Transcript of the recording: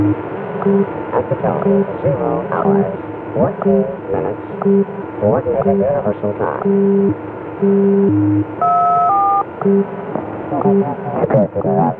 At the tone, 0 hours, 14 minutes, Coordinated Universal Time.